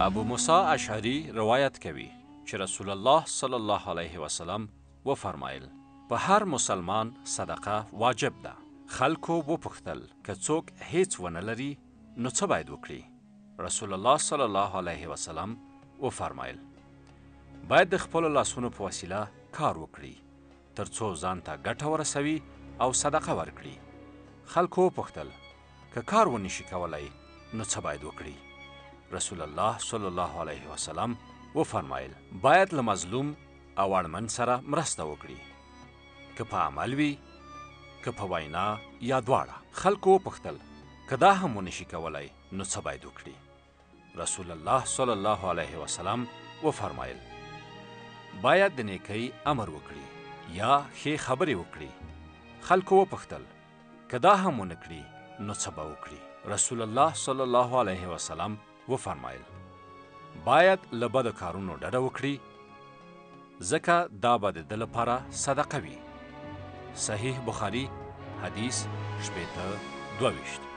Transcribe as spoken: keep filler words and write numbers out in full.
ابو موسی اشعری روایت کوي چې رسول الله صلی الله علیه وسلم و فرمایل په هر مسلمان صدقه واجب ده. خلکو وپوښتل که څوک هیڅ ونه لري نو څه باید وکړي؟ رسول الله صلی الله علیه وسلم و فرمایل باید د خپلو لاسونو په وسیله کار وکړي تر څو ځان ته ګټه ورسوي او صدقه ورکړي. خلکو وپوښتل که کار ونشي کولی نو څه باید وکړي؟ رسول الله صلی الله علیه وسلم و فرمایل باید له مظلوم او اړمن سره مرسته وکړي، که په عمل وي که په وینا یا دواړه. خلکو وپوښتل که دا هم ونشي کولی نو څه باید وکړي؟ رسول الله صلی الله علیه وسلم و فرمایل باید د نیکۍ امر وکړي یا ښې خبرې وکړي. خلکو وپوښتل که دا هم ونه کړي نو څه به وکړي؟ رسول الله صلی الله علیه وسلم و فرمایل باید له بدو کارونو ډډه وکړي ځکه دا به د ده لپاره صدقه وي. صحیح بخاري حدیث شپېته دوه ویشت.